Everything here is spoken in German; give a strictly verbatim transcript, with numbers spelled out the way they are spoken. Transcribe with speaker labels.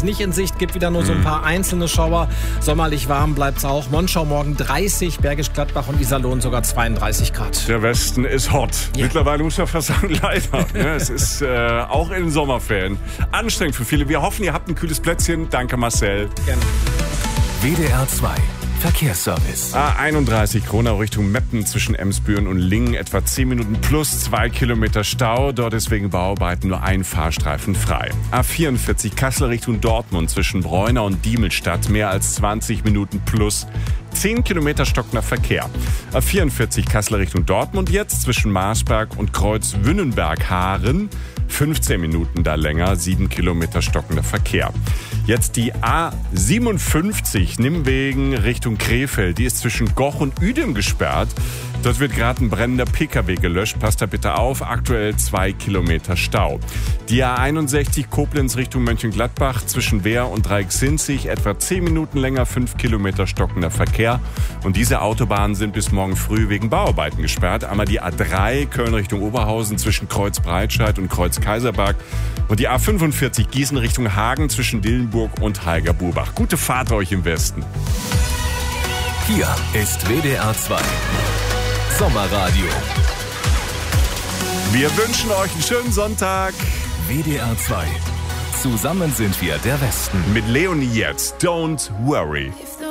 Speaker 1: ist nicht in Sicht, gibt wieder nur so ein paar einzelne Schauer. Sommerlich warm bleibt's auch. Monschau morgen dreißig, Bergisch Gladbach und Iserlohn sogar zweiunddreißig Grad.
Speaker 2: Der Westen ist hot. Ja. Mittlerweile muss man fast sagen, leider. Ne? Es ist äh, auch in den Sommerferien anstrengend für viele. Wir hoffen, ihr habt ein kühles Plätzchen. Danke, Marcel.
Speaker 1: Gerne.
Speaker 3: W D R zwei Verkehrsservice.
Speaker 2: A einunddreißig Kronau Richtung Meppen zwischen Emsbüren und Lingen. Etwa zehn Minuten plus zwei Kilometer Stau. Dort ist wegen Bauarbeiten nur ein Fahrstreifen frei. A vierundvierzig Kassel Richtung Dortmund zwischen Bräunau und Diemelstadt. Mehr als zwanzig Minuten plus zehn Kilometer stockender Verkehr. A vierundvierzig Kassel Richtung Dortmund jetzt zwischen Marsberg und Kreuz Wünnenberg-Haaren. fünfzehn Minuten da länger, sieben Kilometer stockender Verkehr. Jetzt die A siebenundfünfzig Nimwegen Richtung Krefeld. Die ist zwischen Goch und Uedem gesperrt. Dort wird gerade ein brennender Pkw gelöscht. Passt da bitte auf. Aktuell zwei Kilometer Stau. Die A einundsechzig Koblenz Richtung Mönchengladbach zwischen Wehr und Dreiecksinzig. Etwa zehn Minuten länger, fünf Kilometer stockender Verkehr. Und diese Autobahnen sind bis morgen früh wegen Bauarbeiten gesperrt. Einmal die A drei Köln Richtung Oberhausen zwischen Kreuz Breitscheid und Kreuz Kaiserberg. Und die A fünfundvierzig Gießen Richtung Hagen zwischen Dillenburg und Heiger-Burbach. Gute Fahrt euch im Westen.
Speaker 3: Hier ist W D R zwei Sommerradio.
Speaker 2: Wir wünschen euch einen schönen Sonntag.
Speaker 3: W D R zwei. Zusammen sind wir der Westen.
Speaker 2: Mit Leonie jetzt. Don't worry.